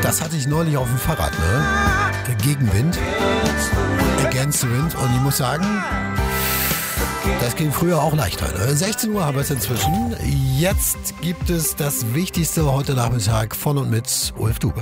Das hatte ich neulich auf dem Fahrrad, ne? Der Gegenwind. Against the Wind. Und ich muss sagen, das ging früher auch leichter. Ne? 16 Uhr haben wir es inzwischen. Jetzt gibt es das Wichtigste heute Nachmittag von und mit Ulf Dube.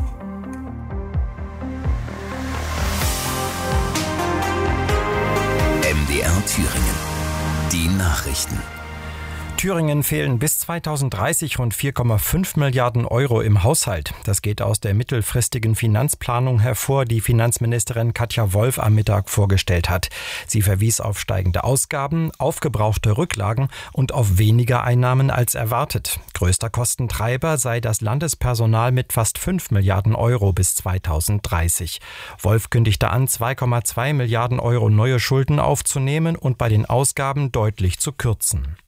MDR Thüringen. Die Nachrichten. Thüringen fehlen bis 2030 rund 4,5 Milliarden Euro im Haushalt. Das geht aus der mittelfristigen Finanzplanung hervor, die Finanzministerin Katja Wolf am Mittag vorgestellt hat. Sie verwies auf steigende Ausgaben, aufgebrauchte Rücklagen und auf weniger Einnahmen als erwartet. Größter Kostentreiber sei das Landespersonal mit fast 5 Milliarden Euro bis 2030. Wolf kündigte an, 2,2 Milliarden Euro neue Schulden aufzunehmen und bei den Ausgaben deutlich zu kürzen.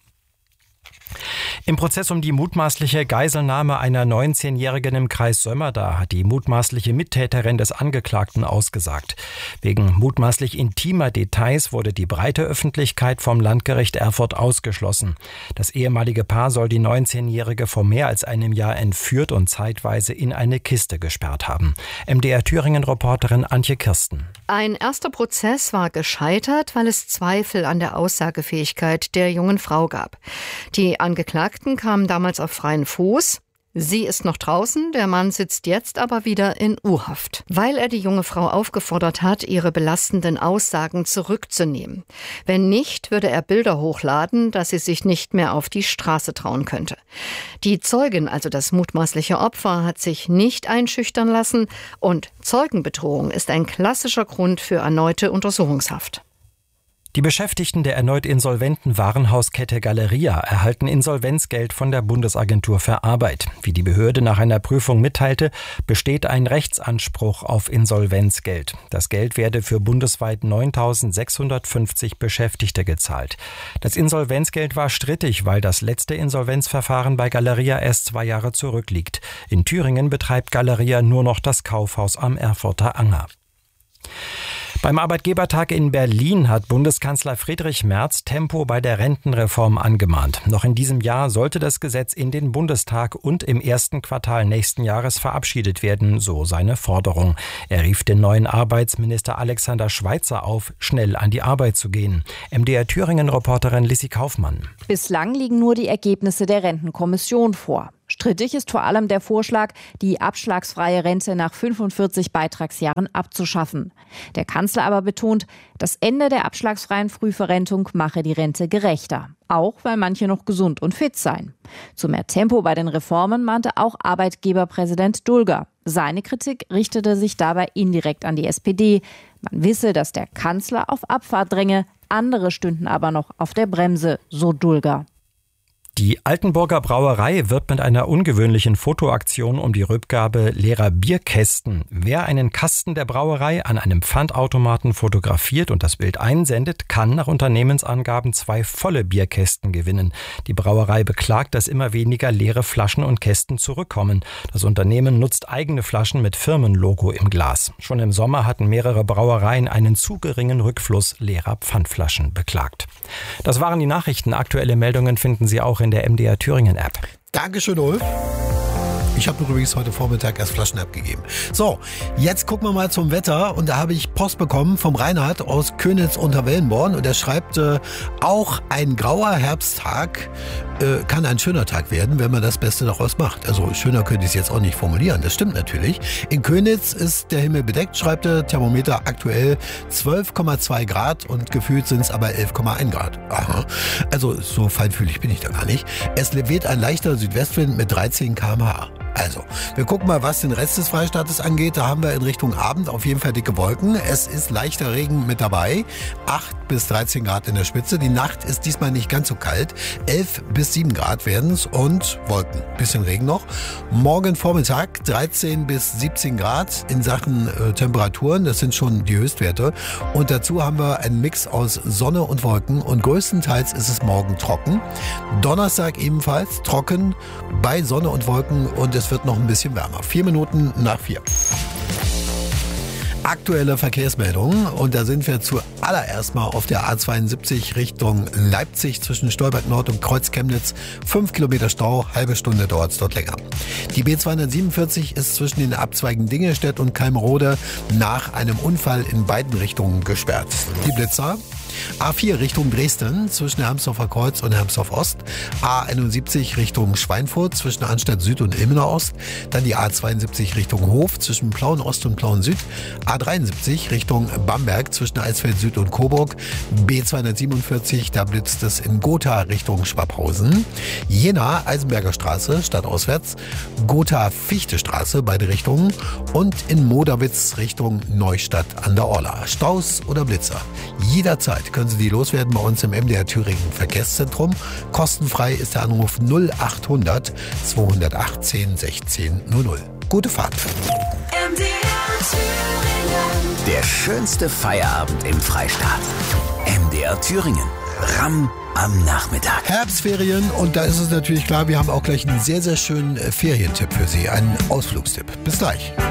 Im Prozess um die mutmaßliche Geiselnahme einer 19-Jährigen im Kreis Sömmerda hat die mutmaßliche Mittäterin des Angeklagten ausgesagt. Wegen mutmaßlich intimer Details wurde die breite Öffentlichkeit vom Landgericht Erfurt ausgeschlossen. Das ehemalige Paar soll die 19-Jährige vor mehr als einem Jahr entführt und zeitweise in eine Kiste gesperrt haben. MDR Thüringen-Reporterin Antje Kirsten. Ein erster Prozess war gescheitert, weil es Zweifel an der Aussagefähigkeit der jungen Frau gab. Die Angeklagten kamen damals auf freien Fuß. Sie ist noch draußen, der Mann sitzt jetzt aber wieder in U-Haft, weil er die junge Frau aufgefordert hat, ihre belastenden Aussagen zurückzunehmen. Wenn nicht, würde er Bilder hochladen, dass sie sich nicht mehr auf die Straße trauen könnte. Die Zeugin, also das mutmaßliche Opfer, hat sich nicht einschüchtern lassen und Zeugenbedrohung ist ein klassischer Grund für erneute Untersuchungshaft. Die Beschäftigten der erneut insolventen Warenhauskette Galeria erhalten Insolvenzgeld von der Bundesagentur für Arbeit. Wie die Behörde nach einer Prüfung mitteilte, besteht ein Rechtsanspruch auf Insolvenzgeld. Das Geld werde für bundesweit 9.650 Beschäftigte gezahlt. Das Insolvenzgeld war strittig, weil das letzte Insolvenzverfahren bei Galeria erst 2 Jahre zurückliegt. In Thüringen betreibt Galeria nur noch das Kaufhaus am Erfurter Anger. Beim Arbeitgebertag in Berlin hat Bundeskanzler Friedrich Merz Tempo bei der Rentenreform angemahnt. Noch in diesem Jahr sollte das Gesetz in den Bundestag und im ersten Quartal nächsten Jahres verabschiedet werden, so seine Forderung. Er rief den neuen Arbeitsminister Alexander Schweitzer auf, schnell an die Arbeit zu gehen. MDR Thüringen-Reporterin Lissi Kaufmann. Bislang liegen nur die Ergebnisse der Rentenkommission vor. Strittig ist vor allem der Vorschlag, die abschlagsfreie Rente nach 45 Beitragsjahren abzuschaffen. Der Kanzler aber betont, das Ende der abschlagsfreien Frühverrentung mache die Rente gerechter. Auch weil manche noch gesund und fit seien. Zu mehr Tempo bei den Reformen mahnte auch Arbeitgeberpräsident Dulger. Seine Kritik richtete sich dabei indirekt an die SPD. Man wisse, dass der Kanzler auf Abfahrt dränge, andere stünden aber noch auf der Bremse, so Dulger. Die Altenburger Brauerei wirbt mit einer ungewöhnlichen Fotoaktion um die Rückgabe leerer Bierkästen. Wer einen Kasten der Brauerei an einem Pfandautomaten fotografiert und das Bild einsendet, kann nach Unternehmensangaben 2 volle Bierkästen gewinnen. Die Brauerei beklagt, dass immer weniger leere Flaschen und Kästen zurückkommen. Das Unternehmen nutzt eigene Flaschen mit Firmenlogo im Glas. Schon im Sommer hatten mehrere Brauereien einen zu geringen Rückfluss leerer Pfandflaschen beklagt. Das waren die Nachrichten. Aktuelle Meldungen finden Sie auch in der MDR Thüringen App. Dankeschön, Ulf. Ich habe übrigens heute Vormittag erst Flaschen abgegeben. So, jetzt gucken wir mal zum Wetter. Und da habe ich Post bekommen vom Reinhard aus Könitz unter Wellenborn. Und er schreibt, auch ein grauer Herbsttag kann ein schöner Tag werden, wenn man das Beste daraus macht. Also schöner könnte ich es jetzt auch nicht formulieren. Das stimmt natürlich. In Könitz ist der Himmel bedeckt, schreibt der Thermometer aktuell 12,2 Grad und gefühlt sind es aber 11,1 Grad. Aha. Also so feinfühlig bin ich da gar nicht. Es weht ein leichter Südwestwind mit 13 km/h. Also, wir gucken mal, was den Rest des Freistaates angeht. Da haben wir in Richtung Abend auf jeden Fall dicke Wolken. Es ist leichter Regen mit dabei. 8 bis 13 Grad in der Spitze. Die Nacht ist diesmal nicht ganz so kalt. 11 bis 7 Grad werden es und Wolken. Bisschen Regen noch. Morgen Vormittag 13 bis 17 Grad in Sachen Temperaturen. Das sind schon die Höchstwerte. Und dazu haben wir einen Mix aus Sonne und Wolken. Und größtenteils ist es morgen trocken. Donnerstag ebenfalls trocken bei Sonne und Wolken. Und es wird noch ein bisschen wärmer. 4 Minuten nach 4. Aktuelle Verkehrsmeldungen und da sind wir zuallererst mal auf der A72 Richtung Leipzig zwischen Stolberg Nord und Kreuz Chemnitz. 5 Kilometer Stau, halbe Stunde dauert es dort länger. Die B247 ist zwischen den Abzweigen Dingelstedt und Kalmrode nach einem Unfall in beiden Richtungen gesperrt. Die Blitzer. A4 Richtung Dresden zwischen Hermsdorfer Kreuz und Hermsdorf Ost. A71 Richtung Schweinfurt zwischen Arnstadt Süd und Ilmenau Ost. Dann die A72 Richtung Hof zwischen Plauen Ost und Plauen Süd. A73 Richtung Bamberg zwischen Eisfeld Süd und Coburg. B247, da blitzt es in Gotha Richtung Schwabhausen. Jena Eisenberger Straße stadtauswärts. Gotha Fichte Straße beide Richtungen. Und in Moderwitz Richtung Neustadt an der Orla. Staus oder Blitzer? Jederzeit können Sie die loswerden bei uns im MDR Thüringen Verkehrszentrum. Kostenfrei ist der Anruf 0800 218 16 00. Gute Fahrt. MDR Thüringen. Der schönste Feierabend im Freistaat. MDR Thüringen. Ramm am Nachmittag. Herbstferien und da ist es natürlich klar, wir haben auch gleich einen sehr, sehr schönen Ferientipp für Sie. Einen Ausflugstipp. Bis gleich.